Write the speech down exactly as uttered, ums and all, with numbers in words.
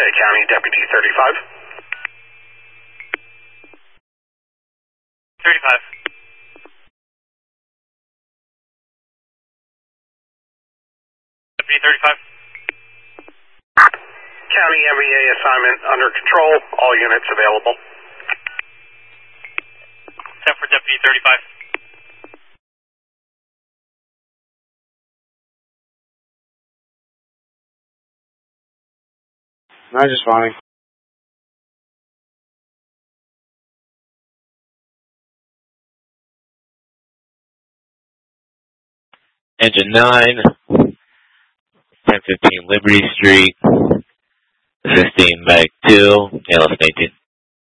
County Deputy thirty-five. thirty-five. Deputy thirty-five. County M V A assignment under control. All units available. ten for Deputy thirty-five. Not just fine. Engine nine, ten fifteen Liberty Street, assisting Medic two, A L S nineteen.